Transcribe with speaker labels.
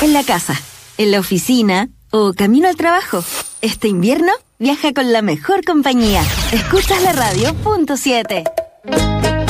Speaker 1: en la casa, en la oficina o camino al trabajo. Este invierno, viaja con la mejor compañía. Escuchas la radio, punto 7.